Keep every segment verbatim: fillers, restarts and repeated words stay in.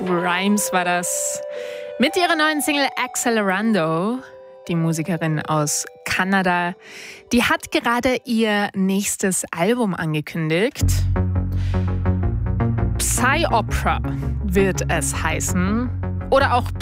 Grimes war das. Mit ihrer neuen Single Accelerando, die Musikerin aus Kanada, die hat gerade ihr nächstes Album angekündigt. Psy-Opera wird es heißen. Oder auch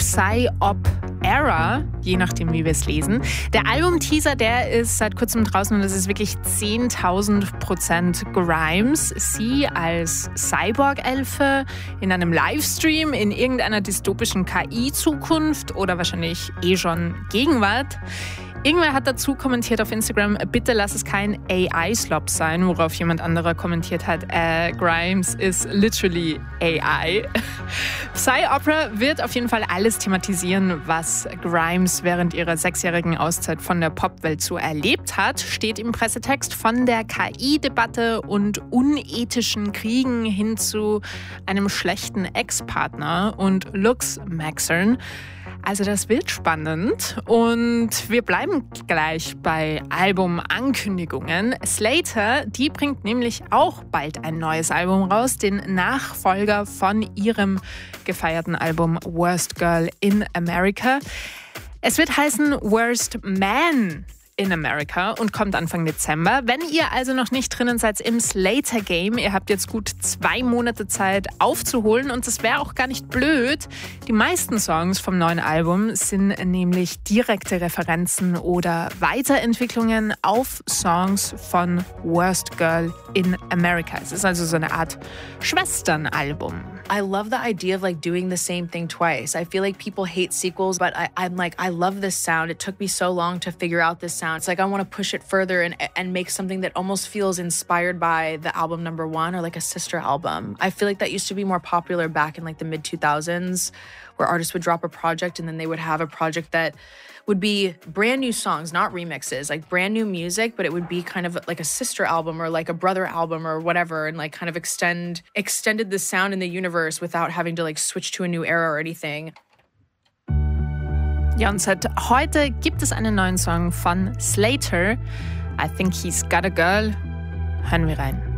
Psy-Op-Era, je nachdem, wie wir es lesen. Der Albumteaser, der ist seit kurzem draußen und das ist wirklich zehntausend Prozent Grimes. Sie als Cyborg-Elfe in einem Livestream in irgendeiner dystopischen K I-Zukunft oder wahrscheinlich eh schon Gegenwart. Irgendwer hat dazu kommentiert auf Instagram, bitte lass es kein A I-Slop sein, worauf jemand anderer kommentiert hat, äh, Grimes is literally A I. Psy-Opera wird auf jeden Fall alles thematisieren, was Grimes während ihrer sechsjährigen Auszeit von der Popwelt so erlebt hat, steht im Pressetext, von der K I-Debatte und unethischen Kriegen hin zu einem schlechten Ex-Partner und Looks Maxern. Also das wird spannend und wir bleiben gleich bei Albumankündigungen. Slater, die bringt nämlich auch bald ein neues Album raus, den Nachfolger von ihrem gefeierten Album Worst Girl in America. Es wird heißen Worst Man in America und kommt Anfang Dezember. Wenn ihr also noch nicht drinnen seid im Slater-Game, ihr habt jetzt gut zwei Monate Zeit aufzuholen und das wäre auch gar nicht blöd. Die meisten Songs vom neuen Album sind nämlich direkte Referenzen oder Weiterentwicklungen auf Songs von Worst Girl in America. Es ist also so eine Art Schwesternalbum. I love the idea of like doing the same thing twice. I feel like people hate sequels, but I, I'm like, I love this sound. It took me so long to figure out this sound. It's like I want to push it further and and make something that almost feels inspired by the album number one or like a sister album. I feel like that used to be more popular back in like the mid two thousands, where artists would drop a project and then they would have a project that would be brand new songs, not remixes, like brand new music, but it would be kind of like a sister album or like a brother album or whatever, and like kind of extend extended the sound in the universe without having to like switch to a new era or anything. Ja, und seit heute gibt es einen neuen Song von Slater. I Think He's Got a Girl. Hören wir rein.